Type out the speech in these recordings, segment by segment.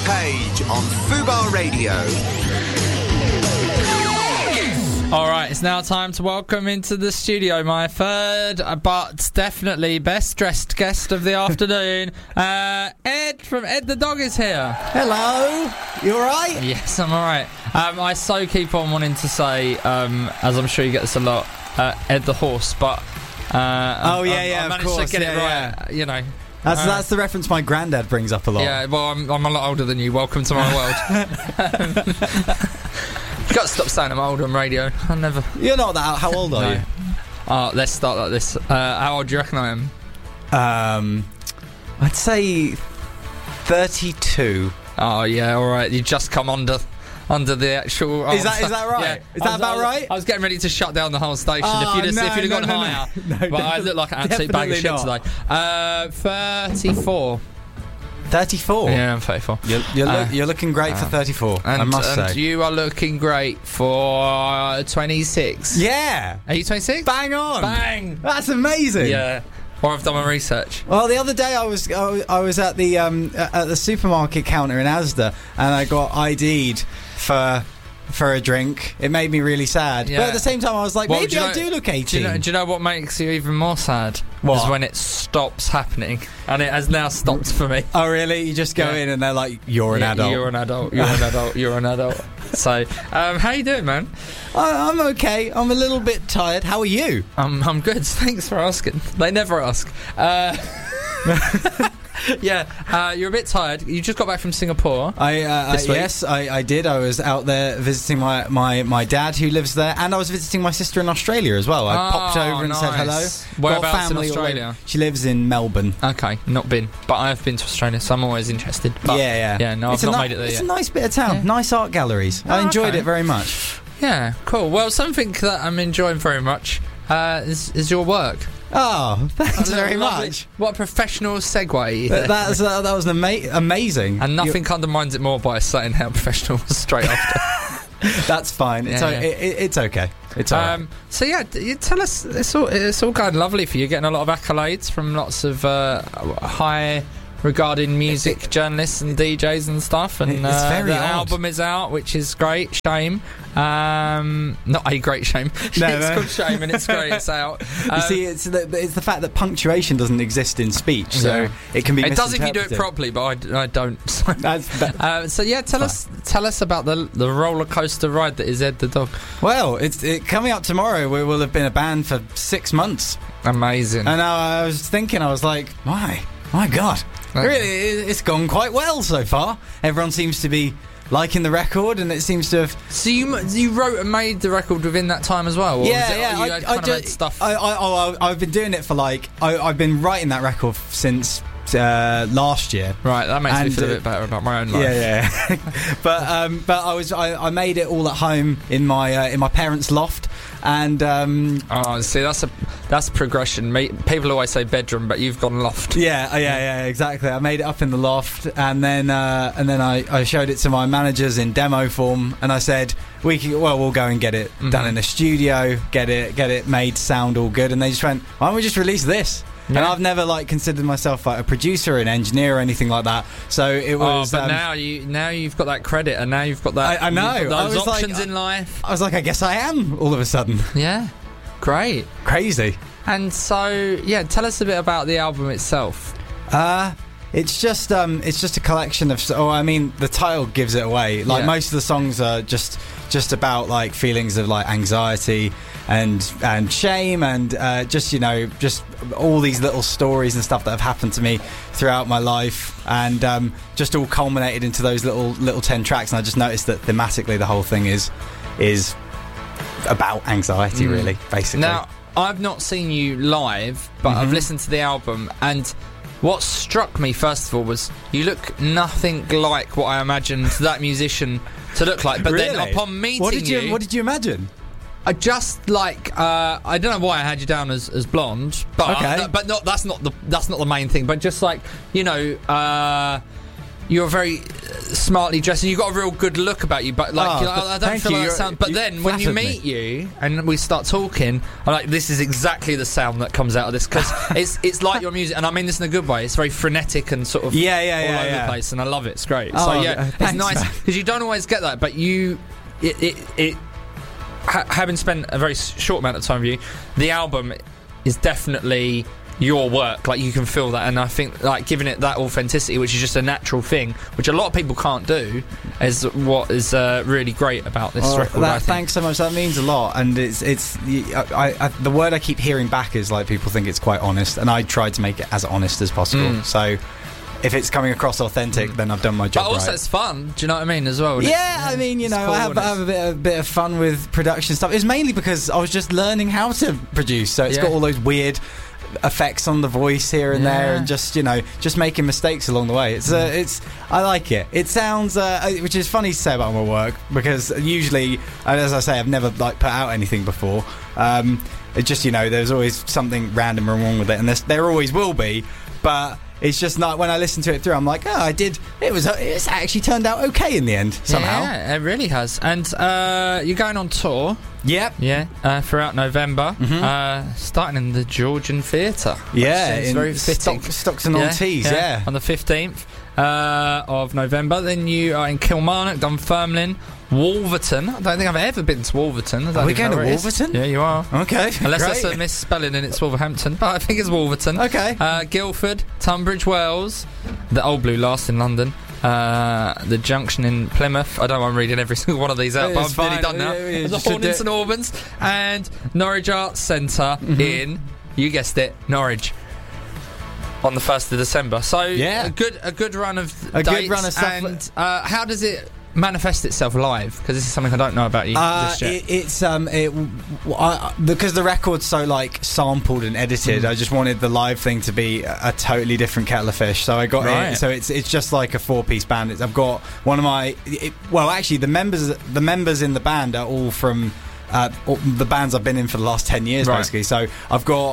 Page on Fubar Radio. Alright, it's now time to welcome into the studio my third, but definitely best dressed guest of the afternoon. Ed from Ed the Dog is here. Hello, you alright? Yes, I'm alright. I so keep on wanting to say, as I'm sure you get this a lot, Ed the Horse, but I of course. To get it right, you know. That's the reference my granddad brings up a lot. Yeah, well, I'm a lot older than you. Welcome to my world. You've got to stop saying I'm old on radio. I never. You're not that. How old are you? Let's start like this. How old do you reckon I am? I'd say 32. Oh yeah, all right. You just come under the actual. Is that right? Yeah. Is that about right? I was getting ready to shut down the whole station if you'd have gone higher. No, but I look like an absolute bag of shit today. 34. 34? Yeah, I'm 34. You're looking great for 34, I must say. And you are looking great for 26. Yeah! Are you 26? Bang on! Bang! That's amazing! Yeah. Or I've done my research. Well, the other day I was at the supermarket counter in Asda, and I got ID'd for a drink. It made me really sad. Yeah. But at the same time I was like, maybe I do look 18. Do you know what makes you even more sad? What? Is when it stops happening. And it has now stopped for me. Oh really? You just go in and they're like, you're an adult. You're an adult. You're an adult. You're an adult. So, how you doing, man? I'm okay. I'm a little bit tired. How are you? I'm good. Thanks for asking. They never ask. Yeah, you're a bit tired. You just got back from Singapore. Yes, I did. I was out there visiting my dad who lives there, and I was visiting my sister in Australia as well. I popped over and said hello. Whereabouts in Australia? She lives in Melbourne. Okay, not been, but I've been to Australia, so I'm always interested. But yeah. No, I've not made it there yet. It's a nice bit of town. Yeah. Nice art galleries. I enjoyed it very much. Yeah, cool. Well, something that I'm enjoying very much is your work. Oh, thanks very much. What a professional segue. That was amazing. And nothing undermines it more by saying how professional straight after. That's fine. It's okay. It's all right. So yeah, you tell us. It's all going lovely for you. Getting a lot of accolades from lots of high regarding music journalists and DJs and stuff, and it's very the odd. album is out, which is great. Shame, not a great shame. It's called Shame, and it's great. It's out. You see, it's the fact that punctuation doesn't exist in speech, so it can be. It does if you do it properly, but I don't. So yeah, tell us about the roller coaster ride that is Ed the Dog. Well, it's coming up tomorrow. We will have been a band for 6 months. Amazing. And I was thinking, I was like, my God. Really, it's gone quite well so far. Everyone seems to be liking the record, and it seems to have. So you wrote and made the record within that time as well? Or I've been doing it for I've been writing that record since last year. Right, that makes me feel a bit better about my own life. Yeah. but I made it all at home in my parents' loft. And see, that's progression. People always say bedroom, but you've gone loft. Yeah, exactly. I made it up in the loft, and then I showed it to my managers in demo form, and I said we'll go and get it done in a studio, get it made sound all good, and they just went, why don't we just release this? Yeah. And I've never considered myself a producer, an engineer, or anything like that. So it was. But now you've got that credit, and now you've got that. I know. Those options in life. I was like, I guess I am all of a sudden. Yeah, great, crazy. And so, yeah, tell us a bit about the album itself. It's just a collection of. The title gives it away. Most of the songs are just about feelings of anxiety and shame, and just all these little stories and stuff that have happened to me throughout my life, and just all culminated into those little 10 tracks. And I just noticed that thematically the whole thing is about anxiety, really, basically. Now, I've not seen you live, but I've listened to the album, and what struck me first of all was you look nothing like what I imagined that musician to look like. But really? Then upon meeting what did you imagine? I just I don't know why I had you down as blonde, but okay. But that's not the main thing. But just you're very smartly dressed and you've got a real good look about you, but like I don't feel like that sound. But then when you meet you and we start talking, I'm like, this is exactly the sound that comes out of this, because it's like your music, and I mean this in a good way. It's very frenetic and sort of all over the place, and I love it. It's great. So it's nice because you don't always get that, but having spent a very short amount of time with you, the album is definitely your work. Like, you can feel that, and I think like giving it that authenticity, which is just a natural thing, which a lot of people can't do, is what is really great about this record. Thanks so much. That means a lot, and the word I keep hearing back is like people think it's quite honest, and I tried to make it as honest as possible. So if it's coming across authentic, then I've done my job. But also, it's fun. Do you know what I mean? As well. I mean, cool, I have a bit of fun with production stuff. It's mainly because I was just learning how to produce, so it's got all those weird effects on the voice here and there, and just making mistakes along the way. I like it. It sounds which is funny to say about my work, because usually, as I say, I've never like put out anything before. It just there's always something random and wrong with it, and there always will be, but it's just not, when I listen to it through, I'm like, it's actually turned out okay in the end, somehow. Yeah, it really has. And you're going on tour. Yep. Yeah, throughout November, starting in the Georgian Theatre. Yeah, it's very fitting. Stockton-on-Tees, on the 15th of November. Then you are in Kilmarnock, Dunfermline, Wolverton. I don't think I've ever been to Wolverton. Are we going to Wolverton? Yeah, you are. Okay. Unless that's a misspelling and it's Wolverhampton, but I think it's Wolverton. Okay. Guildford, Tunbridge Wells, the Old Blue Last in London, the Junction in Plymouth. I don't want reading every single one of these out, but I've nearly done now. The Horn in St Albans, and Norwich Arts Centre in, you guessed it, Norwich, on the 1st of December. So a good run of dates. Good run of stuff. And how does it manifest itself live? Because this is something I don't know about you just yet. Because the record's so like sampled and edited, I just wanted the live thing to be a totally different kettle of fish. So I got it. So it's just like a 4-piece band. I've got one of my the members in the band are all from the bands I've been in for the last 10 years, basically. So I've got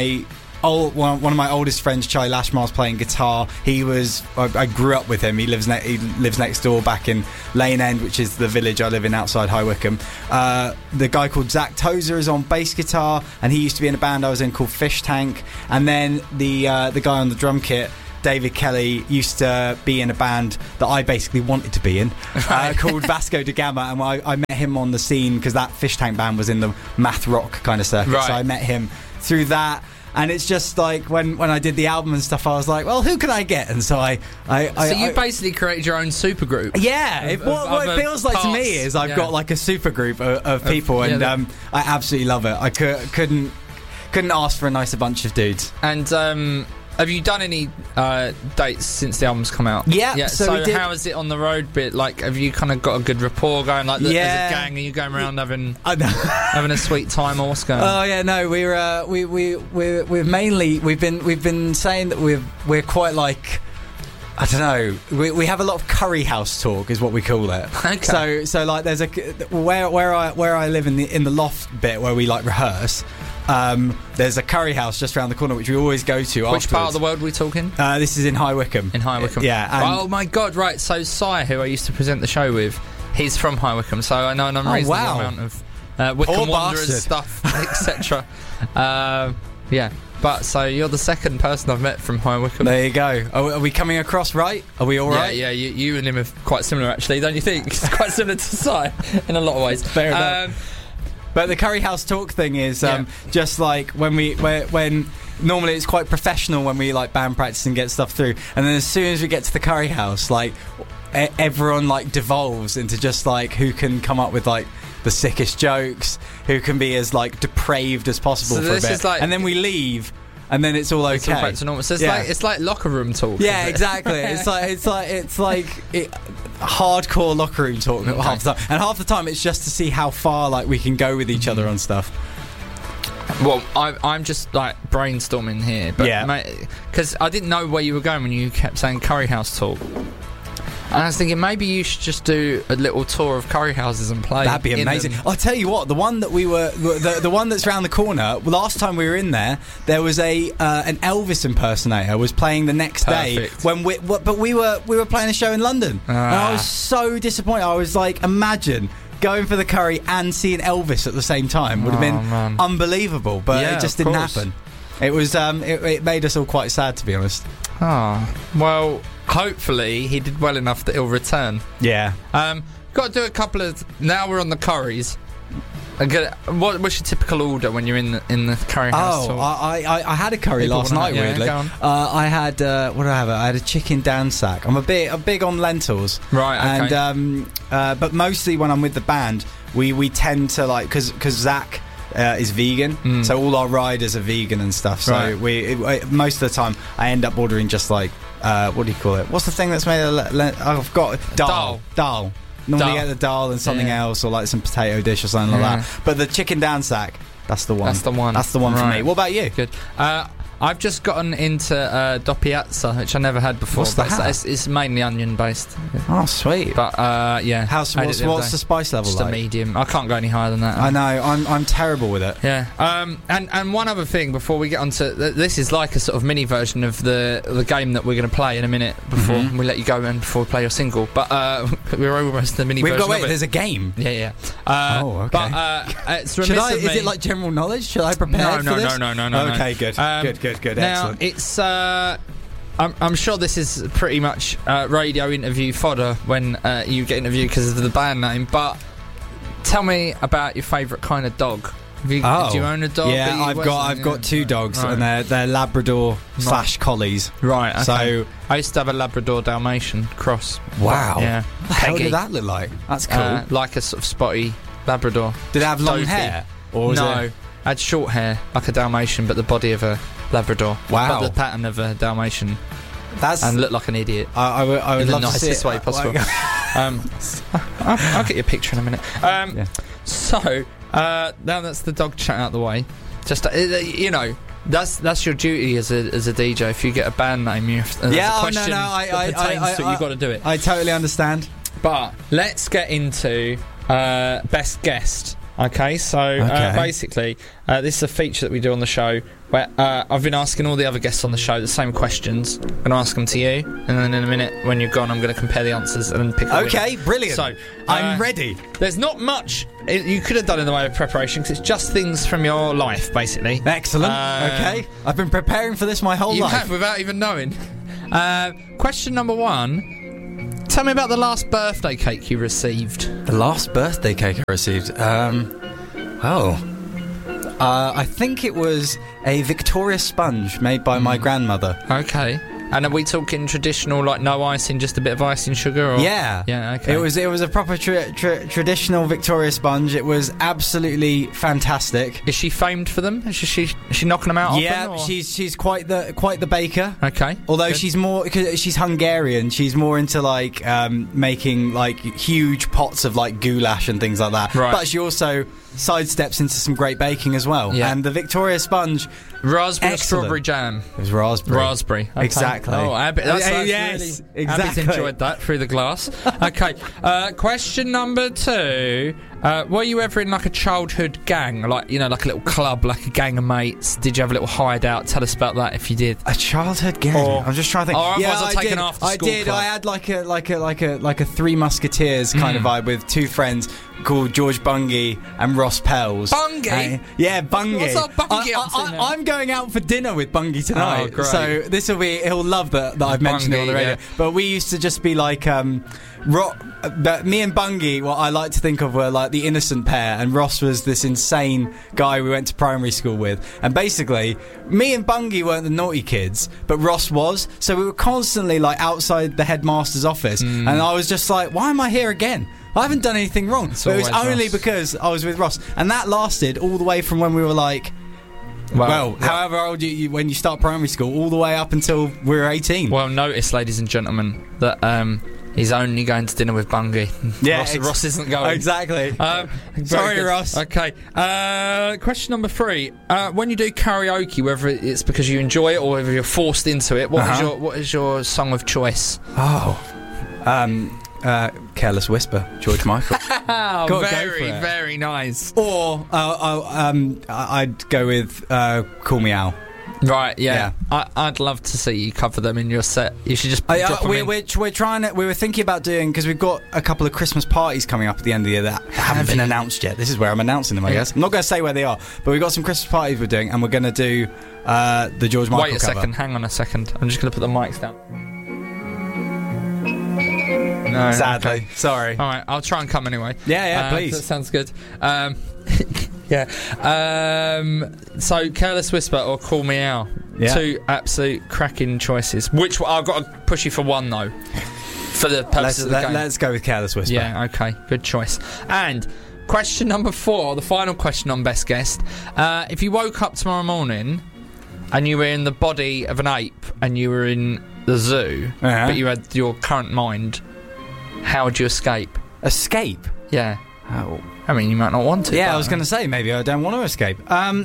one of my oldest friends, Charlie Lashmar's playing guitar. I grew up with him. He lives next door, back in Lane End, which is the village I live in outside High Wycombe. The guy called Zach Tozer is on bass guitar, and he used to be in a band I was in called Fish Tank. And then the guy on the drum kit, David Kelly, used to be in a band that I basically wanted to be in, called Vasco da Gama, and I met him on the scene because that Fish Tank band was in the math rock kind of circuit. So I met him through that. And it's just like when I did the album and stuff, I was like, well, who can I get? And so you basically created your own supergroup. Yeah, what it feels like to me is I've got like a supergroup of people, and I absolutely love it. I couldn't ask for a nicer bunch of dudes. And have you done any dates since the album's come out? Yeah. So how is it on the road bit? Like, have you kind of got a good rapport going? Like, as a gang, are you going around having a sweet time, or what's going on? Oh yeah, no, we've been saying that we're quite like, I don't know. We have a lot of curry house talk, is what we call it. Okay. So like, there's where I live in the loft bit where we like rehearse. There's a curry house just around the corner which we always go to. Which part of the world are we talking? This is in High Wycombe. In High Wycombe. Yeah. Oh my god! Right. So Si, who I used to present the show with, he's from High Wycombe. So I know an unreasonable amount of Wycombe Wanderers stuff, etc. Yeah. But so you're the second person I've met from High Wycombe. There you go. Are we coming across right? Are we all right? Yeah. You and him are quite similar, actually, don't you think? It's quite similar to Si in a lot of ways. Fair enough. But the curry house talk thing is just like when normally it's quite professional when we like band practice and get stuff through, and then as soon as we get to the curry house, like everyone like devolves into just like who can come up with like the sickest jokes, who can be as like depraved as possible for a bit, and then we leave. And then it's all okay. It's all back to normal. So it's like locker room talk. Yeah, exactly. It's like hardcore locker room talk half the time, and half the time it's just to see how far like we can go with each other on stuff. Well, I'm just like brainstorming here, but because I didn't know where you were going when you kept saying curry house talk. And I was thinking maybe you should just do a little tour of curry houses and play. That'd be amazing. I'll tell you what, the one that we were, the one that's round the corner. Last time we were in there was an Elvis impersonator was playing the next day when but we were playing a show in London, and I was so disappointed. I was like, imagine going for the curry and seeing Elvis at the same time would have been unbelievable, but it just didn't happen. It was it made us all quite sad, to be honest. Oh, well, hopefully he did well enough that he'll return. Yeah. Got to do a couple of... Now we're on the curries. What's your typical order when you're in the curry house? I had a curry last night, weirdly. I had... what did I have? I had a chicken dansak. I'm big on lentils. Right, okay. And, but mostly when I'm with the band, we tend to, like... Because Zach... is vegan, so all our riders are vegan and stuff. So most of the time I end up ordering just like what do you call it? What's the thing that's made of I've got dal. Normally get the dal and something else, or like some potato dish or something like that. But the chicken dansak, that's the one. That's the one for me. What about you? Good. I've just gotten into doppiazza, which I never had before. What's that? It's mainly onion based. Oh, sweet. But yeah. What's the spice level just like? Just a medium. I can't go any higher than that. I know. I'm terrible with it. Yeah. And one other thing before we get on to this is like a sort of mini version of the game that we're going to play in a minute before we let you go and before we play your single. But we're almost the mini version. Wait, there's a game. Yeah. Okay. But it's remiss of me. Is it like general knowledge? Should I prepare for this? No. Okay, good. Now, excellent. It's I'm sure this is pretty much radio interview fodder when you get interviewed because of the band name, but tell me about your favourite kind of dog. Do you own a dog? Yeah, I've got two dogs, and they're Labrador / collies. Right. Okay. So I used to have a Labrador Dalmatian cross. Wow. Yeah. What the hell did that look like? That's cool. Like a sort of spotty Labrador. Did it have long hair? Or was it had short hair, like a Dalmatian, but the body of a Labrador. Wow. But the pattern of a Dalmatian. And looked like an idiot. I would love to see it. In the nicest way possible. I'll get you a picture in a minute. So, now that's the dog chat out the way. Just, that's your duty as a DJ. If you get a band name, you have to, you've got to do it. I totally understand. But let's get into best guest. Okay, so basically, this is a feature that we do on the show where I've been asking all the other guests on the show the same questions. I'm going to ask them to you, and then in a minute, when you're gone, I'm going to compare the answers and then pick a winner. Okay, brilliant. So, I'm ready. There's not much you could have done in the way of preparation because it's just things from your life, basically. Excellent. Okay, I've been preparing for this my whole life. You have, without even knowing. Question number 1. Tell me about the last birthday cake you received. The last birthday cake I received? I think it was a Victoria sponge made by my grandmother. Okay. And are we talking traditional, like no icing, just a bit of icing sugar? Or? Yeah. Okay. It was a proper traditional Victoria sponge. It was absolutely fantastic. Is she famed for them? Is she knocking them out? Yeah, often, she's quite the baker. Okay. Although she's more, because she's Hungarian, she's more into like making like huge pots of like goulash and things like that. Right. But she also sidesteps into some great baking as well. Yeah. And the Victoria sponge, raspberry or strawberry jam. It was raspberry. Okay. Exactly. Oh, that's yes, really, exactly. Abby's enjoyed that through the glass. Okay. Question number 2. Were you ever in like a childhood gang, like like a little club, like a gang of mates? Did you have a little hideout? Tell us about that if you did. A childhood gang. I'm just trying to think. I did. I did. I had like a Three Musketeers kind of vibe with two friends called George Bungie and Ross Pells. Bungie? Yeah, Bungie. What's up, Bungie up to now? I'm going out for dinner with Bungie tonight. Oh, great. So this will be, he'll love that I've mentioned it on the radio. Yeah. But we used to just be like, me and Bungie, what I like to think of were like the innocent pair, and Ross was this insane guy we went to primary school with. And basically, me and Bungie weren't the naughty kids, but Ross was. So we were constantly like outside the headmaster's office, and I was just like, why am I here again? I haven't done anything wrong. But it was only Ross. Because I was with Ross. And that lasted all the way from when we were like, however old you when you start primary school, all the way up until we were 18. Well, notice, ladies and gentlemen, that he's only going to dinner with Bungie. Yeah, Ross isn't going. Exactly. Sorry, Ross. Okay. Question number 3. When you do karaoke, whether it's because you enjoy it or whether you're forced into it, what is your song of choice? Careless Whisper, George Michael. Very nice. Or I'd go with Call Me Al. Right, yeah. I'd love to see you cover them in your set. You should just drop them in. We're trying to. We were thinking about doing, because we've got a couple of Christmas parties coming up at the end of the year that haven't been announced yet. This is where I'm announcing them, I guess. I'm not going to say where they are, but we've got some Christmas parties we're doing, and we're going to do the George Michael cover. Wait a second, hang on a second. I'm just going to put the mics down. No, sadly, okay. Sorry. All right, I'll try and come anyway. Yeah, please. That sounds good. Yeah. So, Careless Whisper or Call Me Out. Yeah. Two absolute cracking choices. Which I've got to push you for one though. For the purposes of the game. Let's go with Careless Whisper. Yeah. Okay. Good choice. And question number 4, the final question on Best Guest. If you woke up tomorrow morning and you were in the body of an ape and you were in the zoo, but you had your current mind, how would you escape? Escape? Yeah. Oh. I mean, you might not want to. Yeah, I was going to say, maybe I don't want to escape.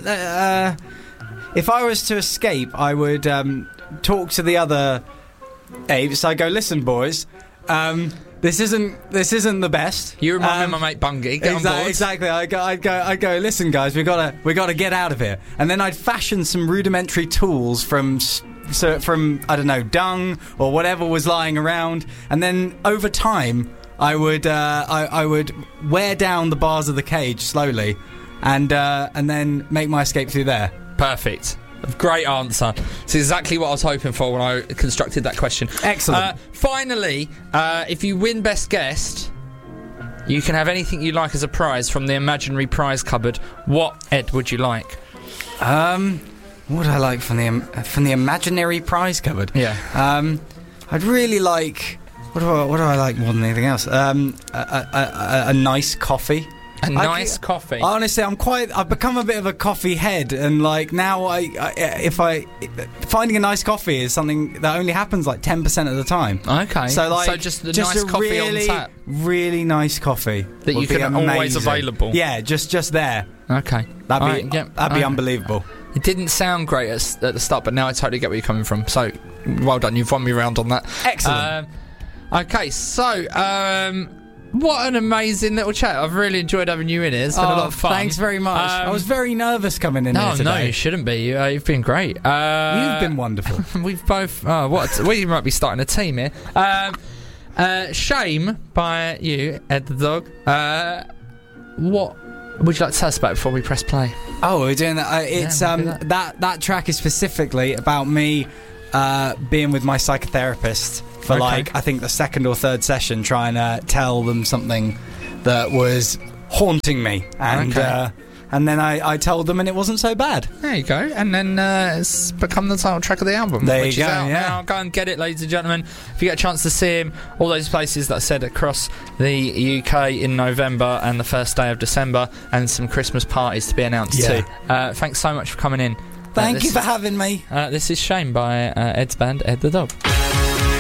If I was to escape, I would talk to the other apes. I'd go, listen, boys, this isn't the best. You remind me of my mate Bungie. Get on board. Exactly. I'd go, listen, guys, we gotta get out of here. And then I'd fashion some rudimentary tools from I don't know, dung or whatever was lying around, and then over time I would wear down the bars of the cage slowly, and then make my escape through there. Perfect. Great answer. It's exactly what I was hoping for when I constructed that question. Excellent. Finally, if you win Best Guest, you can have anything you like as a prize from the imaginary prize cupboard. What, Ed, would you like? What would I like from the imaginary prize cupboard? Yeah. I'd really like. What do I like more than anything else? A nice coffee. Nice coffee. Honestly, I've become a bit of a coffee head, and like now, finding a nice coffee is something that only happens like 10% of the time. Okay. So just nice coffee really, on tap. Really nice coffee that you can always available. Yeah, just there. Okay. That'd be unbelievable. It didn't sound great at the start, but now I totally get where you're coming from. So, well done. You've won me round on that. Excellent. Okay, so what an amazing little chat. I've really enjoyed having you in here. It's been a lot of fun. Thanks very much. I was very nervous coming in here today. No, you shouldn't be. You've been great. You've been wonderful. We've both... we might be starting a team here. Shame by you, Ed the Dog. What would you like to tell us about before we press play? Oh, we're doing that. It's that track is specifically about me being with my psychotherapist for I think the second or third session, trying to tell them something that was haunting me, and then I told them, and it wasn't so bad. There you go. And then it's become the title track of the album. There you go. Now go and get it, ladies and gentlemen. If you get a chance to see him, all those places that I said across the UK in November and the first day of December, and some Christmas parties to be announced too. Thanks so much for coming in. Thank you for having me. This is Shame by Ed's band, Ed the Dog.